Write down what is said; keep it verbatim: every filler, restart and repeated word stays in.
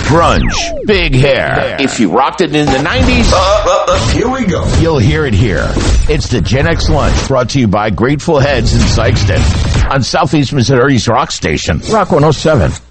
grunge, big hair. If you rocked it in the nineties, uh, uh, uh, here we go. You'll hear it here. It's the Gen X Lunch, brought to you by Grateful Heads in Sykeston on Southeast Missouri's rock station, Rock one oh seven.